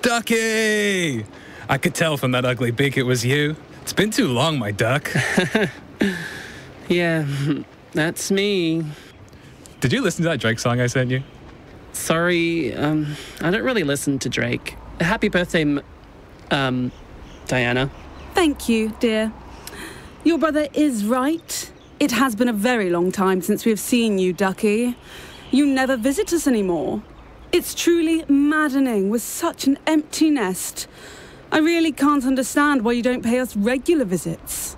Ducky! I could tell from that ugly beak it was you. It's been too long, my duck. Yeah, that's me. Did you listen to that Drake song I sent you? Sorry, I don't really listen to Drake. Happy birthday, Diana. Thank you, dear. Your brother is right. It has been a very long time since we have seen you, Ducky. You never visit us anymore. It's truly maddening with such an empty nest. I really can't understand why you don't pay us regular visits.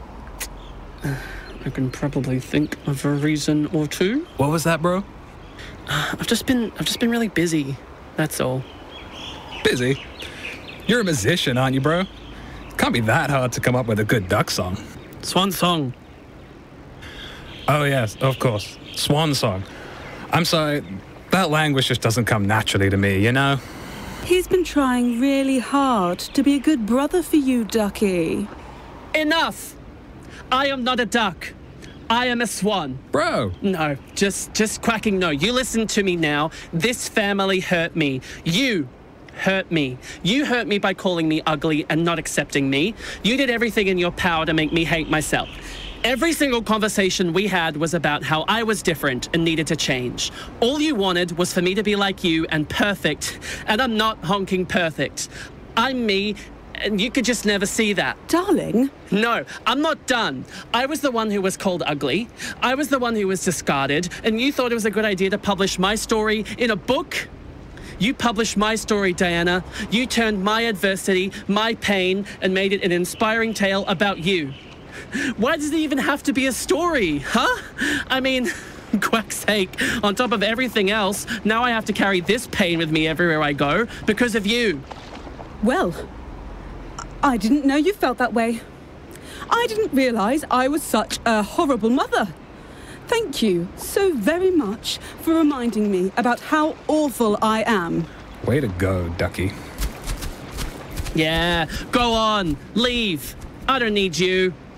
I can probably think of a reason or two. What was that, bro? I've just been really busy. That's all. Busy? You're a musician, aren't you, bro? Can't be that hard to come up with a good duck song. Swan song. Oh, yes, of course. Swan song. I'm sorry, that language just doesn't come naturally to me, you know? He's been trying really hard to be a good brother for you, Ducky. Enough! I am not a duck. I am a swan. Bro! No, just quacking no. You listen to me now. This family hurt me. You hurt me. You hurt me by calling me ugly and not accepting me. You did everything in your power to make me hate myself. Every single conversation we had was about how I was different and needed to change. All you wanted was for me to be like you and perfect, and I'm not honking perfect. I'm me, and you could just never see that. Darling? No, I'm not done. I was the one who was called ugly. I was the one who was discarded, and you thought it was a good idea to publish my story in a book? You published my story, Diana. You turned my adversity, my pain, and made it an inspiring tale about you. Why does it even have to be a story, huh? I mean, quack's sake, on top of everything else, now I have to carry this pain with me everywhere I go because of you. Well, I didn't know you felt that way. I didn't realise I was such a horrible mother. Thank you so very much for reminding me about how awful I am. Way to go, Ducky. Yeah, go on, leave. I don't need you.